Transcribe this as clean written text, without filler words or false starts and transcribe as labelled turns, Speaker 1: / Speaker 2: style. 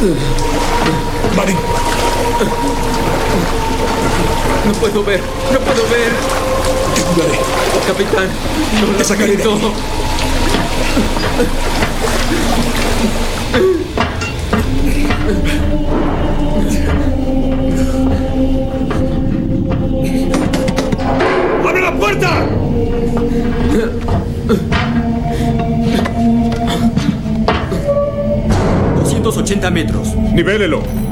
Speaker 1: Marin.
Speaker 2: No puedo ver. No puedo ver.
Speaker 1: Te cuidaré.
Speaker 2: Capitán, no
Speaker 1: Te sacaré de aquí. ¡Abre la puerta!
Speaker 3: ¡280 metros!
Speaker 1: Nivélelo.